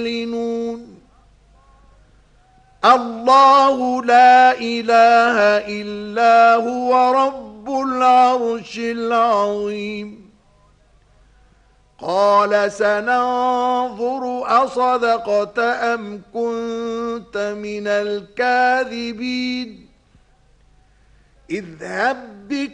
الله لا إله إلا هو رب العرش العظيم. قال سننظر أصدقت أم كنت من الكاذبين. اذهب بك